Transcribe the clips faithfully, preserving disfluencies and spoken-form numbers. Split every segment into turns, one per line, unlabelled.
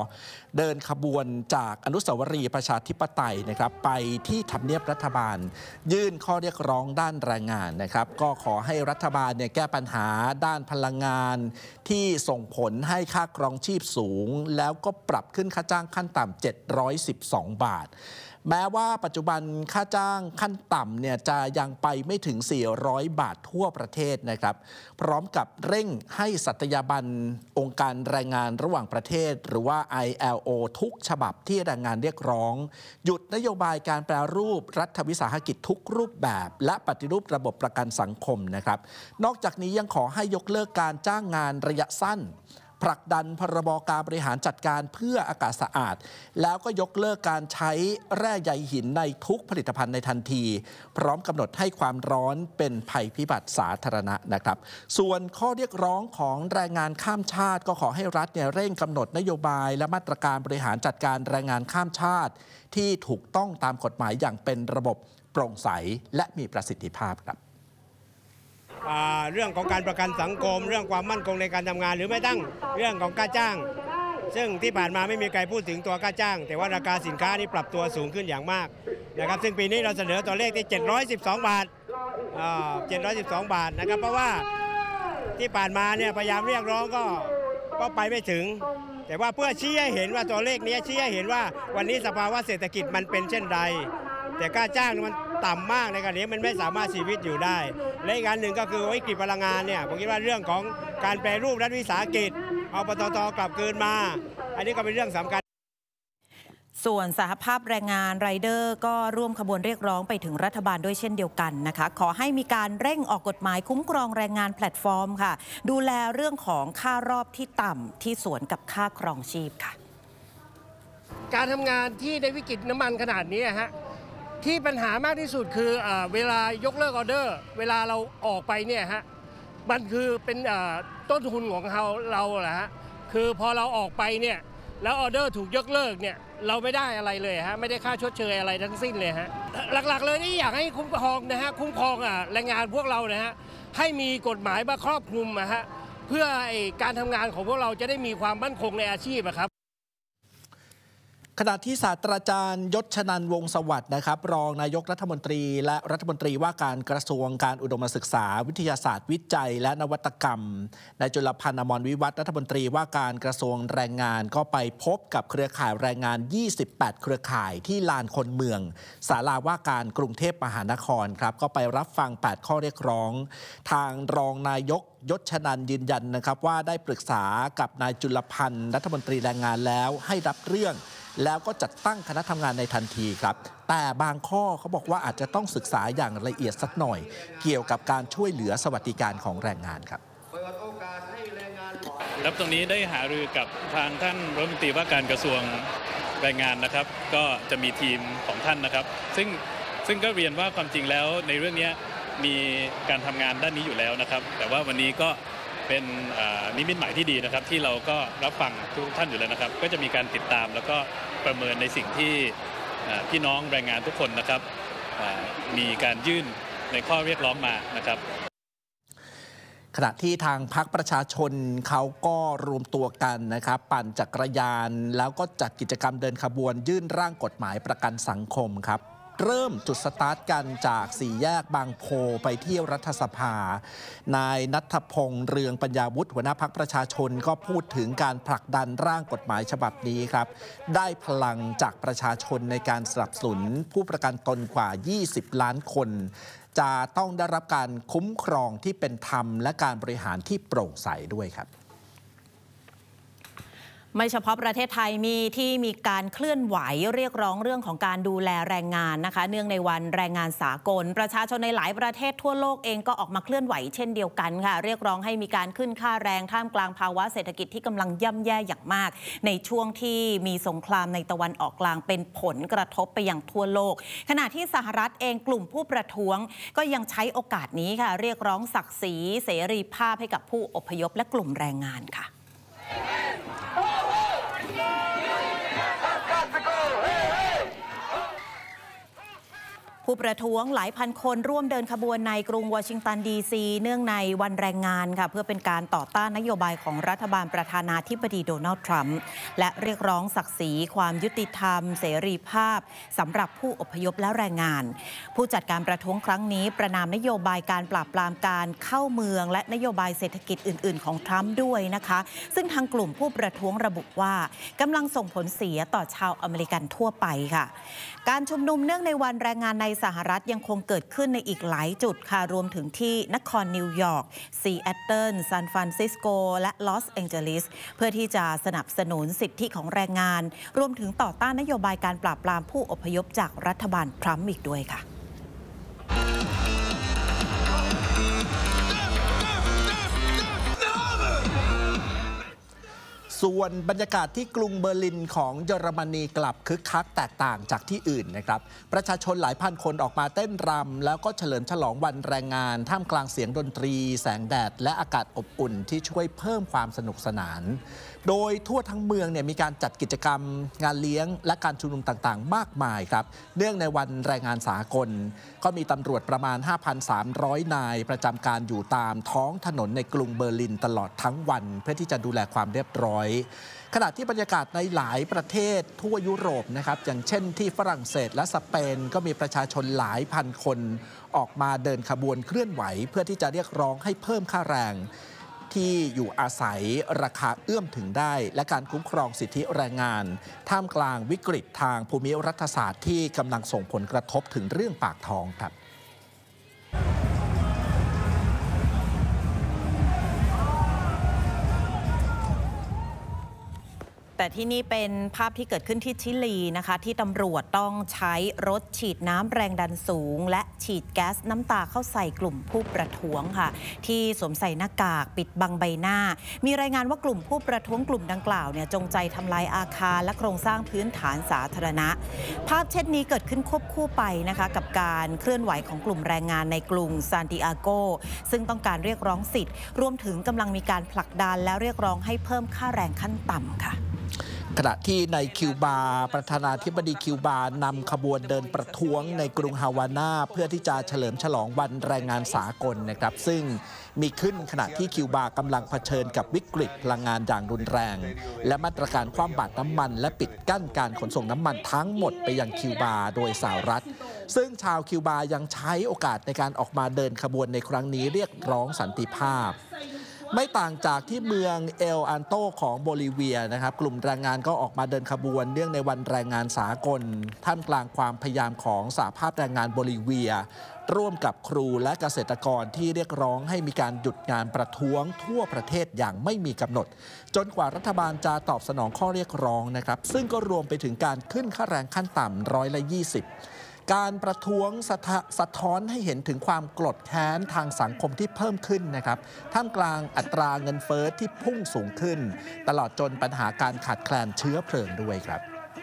เดินขบวนจากอนุสาวรีย์ประชาธิปไตยนะครับไปที่ทำเนียบรัฐบาลยื่นข้อเรียกร้องด้านแรงงานนะครับก็ขอให้รัฐบาลเนี่ยแก้ปัญหาด้านพลังงานที่ส่งผลให้ค่าครองชีพสูงแล้วก็ปรับขึ้นค่าจ้างขั้นต่ำเจ็ดร้อยสิบสองบาทแม้ว่าปัจจุบันค่าจ้างขั้นต่ำเนี่ยจะยังไปไม่ถึงสี่ร้อยบาททั่วประเทศนะครับพร้อมกับเร่งให้สัตยาบันองค์การแรงงานระหว่างประเทศหรือว่า ไอ แอล โอ ทุกฉบับที่แรงงานเรียกร้องหยุดนโยบายการแปรรูปรัฐวิสาหกิจทุกรูปแบบและปฏิรูประบบประกันสังคมนะครับนอกจากนี้ยังขอให้ยกเลิกการจ้างงานระยะสั้นผลักดันพรบการบริหารจัดการเพื่ออากาศสะอาดแล้วก็ยกเลิกการใช้แร่ใยหินในทุกผลิตภัณฑ์ในทันทีพร้อมกำหนดให้ความร้อนเป็นภัยพิบัติสาธารณะนะครับส่วนข้อเรียกร้องของแรงงานข้ามชาติก็ขอให้รัฐเนี่ยเร่งกำหนดนโยบายและมาตรการบริหารจัดการแรงงานข้ามชาติที่ถูกต้องตามกฎหมายอย่างเป็นระบบโปร่งใสและมีประสิทธิภาพครับ
เรื่องของการประกันสังคมเรื่องความมั่นคงในการทำงานหรือไม่ตั้งเรื่องของค่าจ้างซึ่งที่ผ่านมาไม่มีใครพูดถึงตัวค่าจ้างแต่ว่าราคาสินค้านี่ปรับตัวสูงขึ้นอย่างมากนะครับซึ่งปีนี้เราเสนอตัวเลขที่เจ็ดร้อยสิบสองบาทอ่าเจ็ดร้อยสิบสองบาทนะครับเพราะว่าที่ผ่านมาเนี่ยพยายามเรียกร้องก็ก็ไปไม่ถึงแต่ว่าเพื่อชี้ให้เห็นว่าตัวเลขนี้ชี้ให้เห็นว่าวันนี้สภาวะเศรษฐกิจมันเป็นเช่นใดแต่ค่าจ้างมันต่ำมากในขณะนี้มันไม่สามารถชีวิตอยู่ได้และอีกอันหนึ่งก็คือวิกฤตพลังงานเนี่ยผมคิดว่าเรื่องของการแปรรูปรัฐวิสาหกิจเอาปตท.กลับคืนมาอันนี้ก็เป็นเรื่องสำคัญ
ส่วนสหภาพแรงงานไรเดอร์ก็ร่วมขบวนเรียกร้องไปถึงรัฐบาลด้วยเช่นเดียวกันนะคะขอให้มีการเร่งออกกฎหมายคุ้มครองแรงงานแพลตฟอร์มค่ะดูแลเรื่องของค่ารอบที่ต่ำที่สวนกับค่าครองชีพค่ะ
การทำงานที่ในวิกฤตน้ำมันขนาดนี้ฮะที่ปัญหามากที่สุดคือเอเวลายกเลิกออเดอร์เวลาเราออกไปเนี่ยฮะมันคือเป็นต้นทุนของเราเราแหละฮะคือพอเราออกไปเนี่ยแล้วออเดอร์ถูกยกเลิกเนี่ยเราไม่ได้อะไรเลยฮะไม่ได้ค่าชดเชยอะไรทั้งสิ้นเลยฮะหลักๆเลยนี่อยากให้คุ้มครองนะฮะคุ้มครองแรงงานพวกเรานะฮะให้มีกฎหมายมาครอบคลุมนะฮะเพื่อการทำงานของพวกเราจะได้มีความมั่นคงในอาชีพครับ
ขณะที่ศาสตราจารย์ยศชนันท์วงศ์สวัสดิ์นะครับรองนายกรัฐมนตรีและรัฐมนตรีว่าการกระทรวงการอุดมศึกษาวิทยาศาสตร์วิจัยและนวัตกรรมนายจุลพันธ์อมรวิวัฒน์รัฐมนตรีว่าการกระทรวงแรงงานก็ไปพบกับเครือข่ายแรงงานยี่สิบแปดเครือข่ายที่ลานคนเมืองศาลาว่าการกรุงเทพมหานครครับก็ไปรับฟังแปดข้อเรียกร้องทางรองนายกยศชนันท์ยืนยันนะครับว่าได้ปรึกษากับนายจุลพันธ์รัฐมนตรีแรงงานแล้วให้รับเรื่องแล้วก็จัดตั้งคณะทำงานในทันทีครับแต่บางข้อเขาบอกว่าอาจจะต้องศึกษาอย่างละเอียดสักหน่อยเกี่ยวกับการช่วยเหลือสวัสดิการของแรงงานครับ
ครับตรงนี้ได้หารือกับทางท่านรัฐมนตรีว่าการกระทรวงแรงงานนะครับก็จะมีทีมของท่านนะครับซึ่งซึ่งก็เรียนว่าความจริงแล้วในเรื่องนี้มีการทำงานด้านนี้อยู่แล้วนะครับแต่ว่าวันนี้ก็เป็นนิมิตหมายที่ดีนะครับที่เราก็รับฟังทุกท่านอยู่แล้วนะครับก็จะมีการติดตามแล้วก็ประเมินในสิ่งที่พี่น้องแรงงานทุกคนนะครับมีการยื่นในข้อเรียกร้องมานะครับ
ขณะที่ทางพรรคประชาชนเขาก็รวมตัวกันนะครับปั่นจักรยานแล้วก็จัดกิจกรรมเดินขบวนยื่นร่างกฎหมายประกันสังคมครับเริ่มจุดสตาร์ทกันจากสี่แยกบางโพไปที่รัฐสภานายณัฐพงษ์เรืองปัญญาวุฒิหัวหน้าพรรคประชาชนก็พูดถึงการผลักดันร่างกฎหมายฉบับนี้ครับได้พลังจากประชาชนในการสนับสนุนผู้ประกันตนกว่ายี่สิบล้านคนจะต้องได้รับการคุ้มครองที่เป็นธรรมและการบริหารที่โปร่งใสด้วยครับ
ไม่เฉพาะประเทศไทยมีที่มีการเคลื่อนไหวเรียกร้องเรื่องของการดูแลแรงงานนะคะเนื่องในวันแรงงานสากลประชาชนในหลายประเทศทั่วโลกเองก็ออกมาเคลื่อนไหวเช่นเดียวกันค่ะเรียกร้องให้มีการขึ้นค่าแรงท่ามกลางภาวะเศรษฐกิจที่กำลังย่ำแย่อย่างมากในช่วงที่มีสงครามในตะวันออกกลางเป็นผลกระทบไปยังทั่วโลกขณะที่สหรัฐเองกลุ่มผู้ประท้วงก็ยังใช้โอกาสนี้ค่ะเรียกร้องศักดิ์ศรีเสรีภาพให้กับผู้อพยพและกลุ่มแรงงานค่ะ
ผ
ผู้ประท้วงหลายพันคนร่วมเดินขบวนในกรุงวอชิงตันดีซีเนื่องในวันแรงงานค่ะเพื่อเป็นการต่อต้านนโยบายของรัฐบาลประธานาธิบดีโดนัลด์ทรัมป์และเรียกร้องศักดิ์ศรีความยุติธรรมเสรีภาพสำหรับผู้อพยพและแรงงานผู้จัดการประท้วงครั้งนี้ประนามนโยบายการปราบปรามการเข้าเมืองและนโยบายเศรษฐกิจอื่นๆของทรัมป์ด้วยนะคะซึ่งทางกลุ่มผู้ประท้วงระบุว่ากำลังส่งผลเสียต่อชาวอเมริกันทั่วไปค่ะการชุมนุมเนื่องในวันแรงงานในสหรัฐยังคงเกิดขึ้นในอีกหลายจุดค่ะรวมถึงที่นครนิวยอร์กซีแอตเทิลซานฟรานซิสโกและลอสแองเจลิสเพื่อที่จะสนับสนุนสิทธิของแรงงานรวมถึงต่อต้านนโยบายการปราบปรามผู้อพยพจากรัฐบาลทรัมป์อีกด้วยค่ะ
ส่วนบรรยากาศที่กรุงเบอร์ลินของเยอรมนีกลับคึกคักแตกต่างจากที่อื่นนะครับประชาชนหลายพันคนออกมาเต้นรำแล้วก็เฉลิมฉลองวันแรงงานท่ามกลางเสียงดนตรีแสงแดดและอากาศอบอุ่นที่ช่วยเพิ่มความสนุกสนานโดยทั่วทั้งเมืองเนี่ยมีการจัดกิจกรรมงานเลี้ยงและการชุมนุมต่างๆมากมายครับเนื่องในวันแรงงานสากลก็มีตำรวจประมาณ ห้าพันสามร้อย นายประจำการอยู่ตามท้องถนนในกรุงเบอร์ลินตลอดทั้งวันเพื่อที่จะดูแลความเรียบร้อยขณะที่บรรยากาศในหลายประเทศทั่วยุโรปนะครับอย่างเช่นที่ฝรั่งเศสและสเปนก็มีประชาชนหลายพันคนออกมาเดินขบวนเคลื่อนไหวเพื่อที่จะเรียกร้องให้เพิ่มค่าแรงที่อยู่อาศัยราคาเอื้อมถึงได้และการคุ้มครองสิทธิแรงงานท่ามกลางวิกฤตทางภูมิรัฐศาสตร์ที่กำลังส่งผลกระทบถึงเรื่องปากท้องครับ
แต่ที่นี่เป็นภาพที่เกิดขึ้นที่ชิลีนะคะที่ตำรวจต้องใช้รถฉีดน้ำแรงดันสูงและฉีดแก๊สน้ำตาเข้าใส่กลุ่มผู้ประท้วงค่ะที่สวมใส่หน้ากากปิดบังใบหน้ามีรายงานว่ากลุ่มผู้ประท้วงกลุ่มดังกล่าวเนี่ยจงใจทำลายอาคารและโครงสร้างพื้นฐานสาธารณะภาพเช่นนี้เกิดขึ้นควบคู่ไปนะคะกับการเคลื่อนไหวของกลุ่มแรงงานในกรุงซานติอาโกซึ่งต้องการเรียกร้องสิทธิ์รวมถึงกำลังมีการผลักดันและเรียกร้องให้เพิ่มค่าแรงขั้นต่ำค่ะ
ขณะที่ในคิวบาประธานาธิบดีคิวบานำขบวนเดินประท้วงในกรุงฮาวาน่าเพื่อที่จะเฉลิมฉลองวันแรงงานสากลนะครับซึ่งมีขึ้นขณะที่คิวบากำลังเผชิญกับวิกฤตพลังงานอย่างรุนแรงและมาตรการคว่ำบาตรน้ำมันและปิดกั้นการขนส่งน้ำมันทั้งหมดไปยังคิวบาโดยสหรัฐซึ่งชาวคิวบายังใช้โอกาสในการออกมาเดินขบวนในครั้งนี้เรียกร้องสันติภาพไม่ต่างจากที่เมืองเอลอันโตของโบลิเวียนะครับกลุ่มแรงงานก็ออกมาเดินขบวนเนื่องในวันแรงงานสากลท่ามกลางความพยายามของสหภาพแรงงานโบลิเวียร่วมกับครูและเกษตรกรที่เรียกร้องให้มีการหยุดงานประท้วงทั่วประเทศอย่างไม่มีกำหนดจนกว่ารัฐบาลจะตอบสนองข้อเรียกร้องนะครับซึ่งก็รวมไปถึงการขึ้นค่าแรงขั้นต่ำร้อยละยี่สิบการประท้วงสะ, สะท้อนให้เห็นถึงความโกรธแค้นทางสังคมที่เพิ่มขึ้นนะครับท่ามกลางอัตราเงินเฟ้อที่พุ่งสูงขึ้นตลอดจนปัญหาการขาดแคลนเชื้อเพลิงด้วยครับ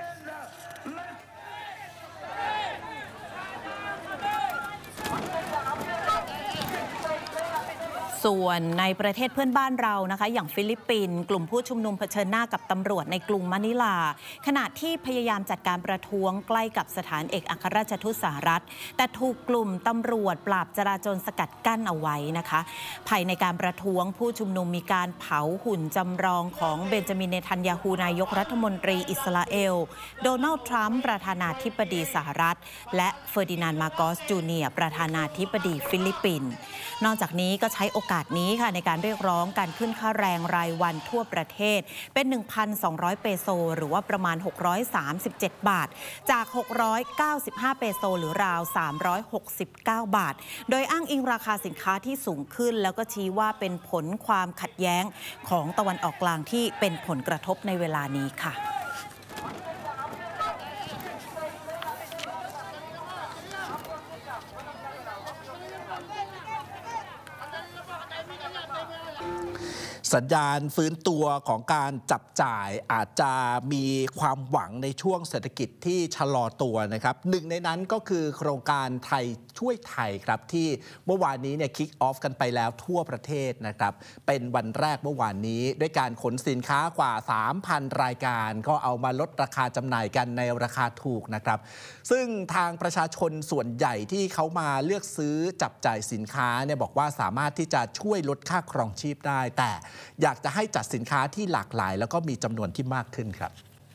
ส่วนในประเทศเพื่อนบ้านเรานะคะอย่างฟิลิปปินส์กลุ่มผู้ชุมนุมเผชิญหน้ากับตำรวจในกรุงมะนิลาขณะที่พยายามจัดการประท้วงใกล้กับสถานเอกอัครราชทูตสหรัฐแต่ถูกกลุ่มตำรวจปราบจราจรสกัดกั้นเอาไว้นะคะภายในการประท้วงผู้ชุมนุมมีการเผาหุ่นจำลองของเบนจามิน เนทันยาฮูนายกรัฐมนตรีอิสราเอลโดนัลด์ทรัมป์ประธานาธิบดีสหรัฐและเฟอร์ดินานด์ มาโกส จูเนียร์ประธานาธิบดีฟิลิปปินส์นอกจากนี้ก็ใช้โอกาสนี้ค่ะในการเรียกร้องการขึ้นค่าแรงรายวันทั่วประเทศเป็น หนึ่งพันสองร้อย เปโซหรือว่าประมาณหกร้อยสามสิบเจ็ดบาทจากหกร้อยเก้าสิบห้าเปโซหรือราวสามร้อยหกสิบเก้าบาทโดยอ้างอิงราคาสินค้าที่สูงขึ้นแล้วก็ชี้ว่าเป็นผลความขัดแย้งของตะวันออกกลางที่เป็นผลกระทบในเวลานี้ค่ะ
สัญญาณฟื้นตัวของการจับจ่ายอาจจะมีความหวังในช่วงเศรษฐกิจที่ชะลอตัวนะครับหนึ่งในนั้นก็คือโครงการไทยช่วยไทยครับที่เมื่อวานนี้เนี่ยคิกออฟกันไปแล้วทั่วประเทศนะครับเป็นวันแรกเมื่อวานนี้ด้วยการขนสินค้ากว่า สามพัน รายการก็เอามาลดราคาจำหน่ายกันในราคาถูกนะครับซึ่งทางประชาชนส่วนใหญ่ที่เขามาเลือกซื้อจับจ่ายสินค้าเนี่ยบอกว่าสามารถที่จะช่วยลดค่าครองชีพได้แต่อยากจะให้จัดสินค้าที่หลากหลายแล้วก็มีจำนวนที่มากขึ้นครับ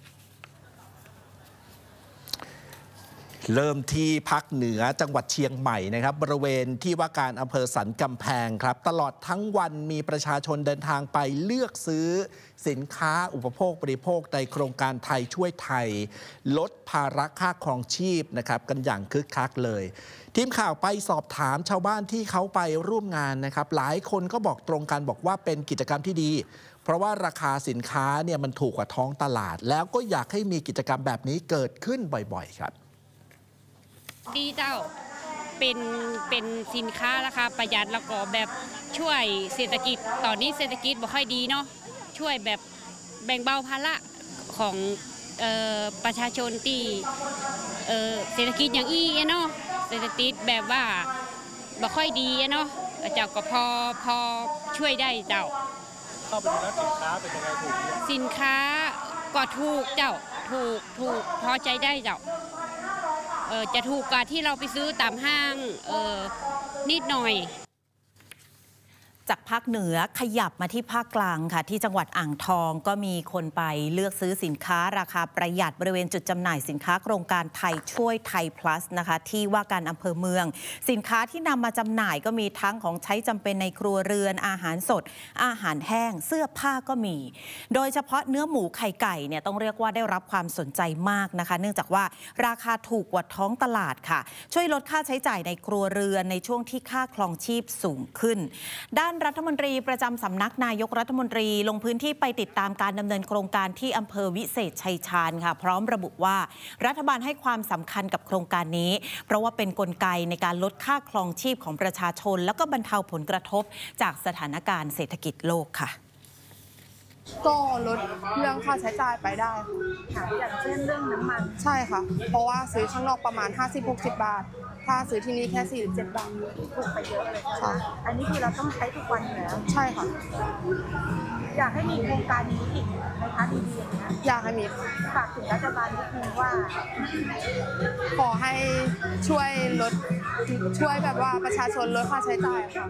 เริ่มที่ภาคเหนือจังหวัดเชียงใหม่นะครับบริเวณที่ว่าการอำเภอสันกำแพงครับตลอดทั้งวันมีประชาชนเดินทางไปเลือกซื้อสินค้าอุปโภคบริโภคในโครงการไทยช่วยไทยลดภาระค่าครองชีพนะครับกันอย่างคึกคักเลยทีมข่าวไปสอบถามชาวบ้านที่เขาไปร่วมงานนะครับหลายคนก็บอกตรงกันบอกว่าเป็นกิจกรรมที่ดีเพราะว่าราคาสินค้าเนี่ยมันถูกกว่าท้องตลาดแล้วก็อยากให้มีกิจกรรมแบบนี้เกิดขึ้นบ่อยๆครับ
ดีเจ้าเป็นเป็นสินค้าราคาประหยัดแล้วก็แบบช่วยเศรษฐกิจตอนนี้เศรษฐกิจบ่ค่อยดีเนาะช่วยแบบแบ่งเบาภาระของเอ่อประชาชนที่เอ่อเศรษฐกิจอย่างอี้เนาะเศรษฐกิจแบบว่าบ่ค่อยดีเนาะเจ้าก็พอพอช่วยได้เจ้าเข้าไปดูแล้วสินค้าเป็นยังไงถูกสินค้าก็ถูกเจ้าถูกถูกพอใจได้เจ้าเออจะถูกกว่าที่เราไปซื้อตามห้างเออนิดหน่อย
จากภาคเหนือขยับมาที่ภาคกลางค่ะที่จังหวัดอ่างทองก็มีคนไปเลือกซื้อสินค้าราคาประหยัดบริเวณจุดจำหน่ายสินค้าโครงการไทยช่วยไทย plus นะคะที่ว่าการอำเภอเมืองสินค้าที่นำมาจำหน่ายก็มีทั้งของใช้จำเป็นในครัวเรือนอาหารสดอาหารแห้งเสื้อผ้าก็มีโดยเฉพาะเนื้อหมูไข่ไก่เนี่ยต้องเรียกว่าได้รับความสนใจมากนะคะเนื่องจากว่าราคาถูกกว่าท้องตลาดค่ะช่วยลดค่าใช้จ่ายในครัวเรือนในช่วงที่ค่าครองชีพสูงขึ้นด้านรัฐมนตรีประจำสำนักนายกรัฐมนตรีลงพื้นที่ไปติดตามการดำเนินโครงการที่อำเภอวิเศษชัยชาญค่ะพร้อมระบุว่ารัฐบาลให้ความสำคัญกับโครงการนี้เพราะว่าเป็นกลไกในการลดค่าครองชีพของประชาชนแล้วก็บรรเทาผลกระทบจากสถานการณ์เศรษฐกิจโลกค่ะ
ก็ลดเรื่องค่าใช้จ่ายไปได้ค่ะ
อย่างเช่นเรื่องน้ำมัน
ใช่ค่ะเพราะว่าซื้อข้างนอกประมาณ ห้าสิบถึงหกสิบ บาทถ้าซื้อที่นี่แค่สี่หรือเจ็ดบาท
ถูกไปเยอะเลย
ค่ะ
อันนี้คือเราต้องใช้ทุกวันอยู่แล้ว
ใช่ค่ะ
อยากให้มีโครงการนี้อีกนะคะดีๆอย่างนี้
อยากให้มี
ฝากถึงรัฐบาลนิดนึงว่า
ขอให้ช่วยลดช่วยแบบว่าประชาชนลดค่าใช้จ่ายค่ะ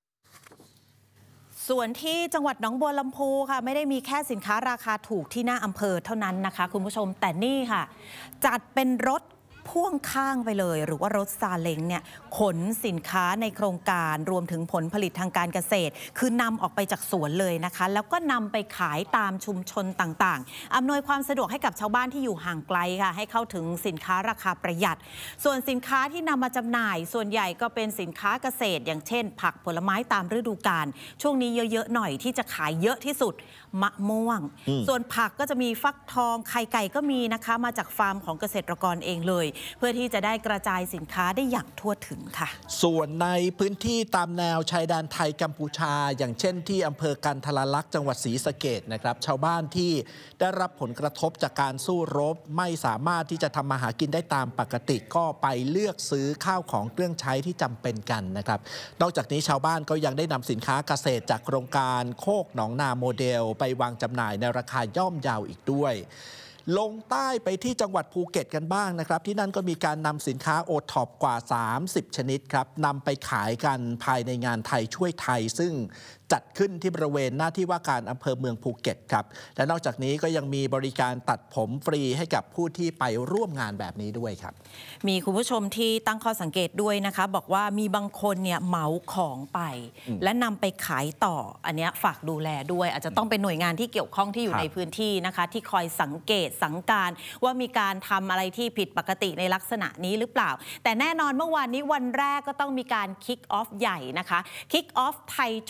ส่วนที่จังหวัดหนองบัวลำพูค่ะไม่ได้มีแค่สินค้าราคาถูกที่หน้าอำเภอเท่านั้นนะคะคุณผู้ชมแต่นี่ค่ะจัดเป็นรถพ่วงข้างไปเลยหรือว่ารถซาเล้งเนี่ยขนสินค้าในโครงการรวมถึงผลผลิตทางการเกษตรคือนำออกไปจากสวนเลยนะคะแล้วก็นำไปขายตามชุมชนต่างๆอำนวยความสะดวกให้กับชาวบ้านที่อยู่ห่างไกลค่ะให้เข้าถึงสินค้าราคาประหยัดส่วนสินค้าที่นำมาจำหน่ายส่วนใหญ่ก็เป็นสินค้าเกษตรอย่างเช่นผักผลไม้ตามฤดูกาลช่วงนี้เยอะๆหน่อยที่จะขายเยอะที่สุดมะม่วงส่วนผักก็จะมีฟักทองไข่ไก่ก็มีนะคะมาจากฟาร์มของเกษตรกรเองเลยเพื่อที่จะได้กระจายสินค้าได้อย่างทั่วถึงค่ะ
ส่วนในพื้นที่ตามแนวชายแดนไทยกัมพูชาอย่างเช่นที่อำเภอกันทรลักษณ์จังหวัดศรีสะเกษนะครับชาวบ้านที่ได้รับผลกระทบจากการสู้รบไม่สามารถที่จะทำมาหากินได้ตามปกติก็ไปเลือกซื้อข้าวของเครื่องใช้ที่จำเป็นกันนะครับนอกจากนี้ชาวบ้านก็ยังได้นำสินค้าเกษตรจากโครงการโคกหนองนาโมเดลไปวางจำหน่ายในราคาย่อมเยาอีกด้วยลงใต้ไปที่จังหวัดภูเก็ตกันบ้างนะครับที่นั่นก็มีการนำสินค้าโอท็อปกว่าสามสิบชนิดครับนำไปขายกันภายในงานไทยช่วยไทยซึ่งจัดขึ้นที่บริเวณหน้าที่ว่าการอำเภอเมืองภูเก็ตครับและนอกจากนี้ก็ยังมีบริการตัดผมฟรีให้กับผู้ที่ไปร่วมงานแบบนี้ด้วยครับ
มีคุณผู้ชมที่ตั้งข้อสังเกตด้วยนะคะบอกว่ามีบางคนเนี่ยเหมาของไปและนำไปขายต่ออันนี้ฝากดูแลด้วยอาจจะต้องเป็นหน่วยงานที่เกี่ยวข้องที่อยู่ในพื้นที่นะคะที่คอยสังเกตสังการว่ามีการทำอะไรที่ผิดปกติในลักษณะนี้หรือเปล่าแต่แน่นอนเมื่อวานนี้วันแรกก็ต้องมีการคิกออฟใหญ่นะคะคิกออฟไทยช่วยไท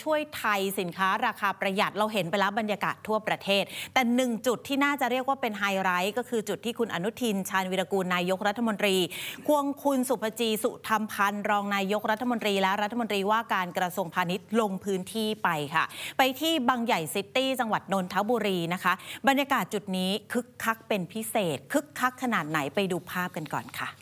ยสินค้าราคาประหยัดเราเห็นไปแล้วบรรยากาศทั่วประเทศแต่หนึ่งจุดที่น่าจะเรียกว่าเป็นไฮไลท์ก็คือจุดที่คุณอนุทินชาญวีรกูลนายกรัฐมนตรีควงคุณสุภจีสุธรรมพันธ์รองนายกรัฐมนตรีและรัฐมนตรีว่าการกระทรวงพาณิชย์ลงพื้นที่ไปค่ะไปที่บางใหญ่ซิตี้จังหวัดนนทบุรีนะคะบรรยากาศจุดนี้คึกคักเป็นพิเศษคึกคักขนาดไหนไปดูภาพกันก่อนค่ะ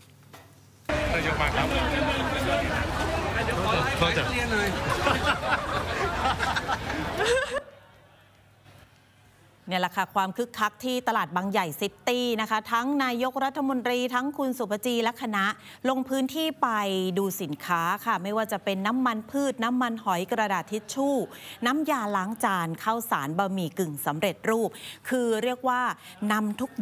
เนี่ยแหละค่ะความคึกคักที่ตลาดบางใหญ่ซิตี้นะคะทั้งนายกรัฐมนตรีทั้งคุณสุภจีและคณะลงพื้นที่ไปดูสินค้าค่ะไม่ว่าจะเป็นน้ำมันพืชน้ำมันหอยกระดาษทิชชู่น้ำยาล้างจานข้าวสารบะหมี่กึ่งสำเร็จรูปคือเรียกว่านำทุก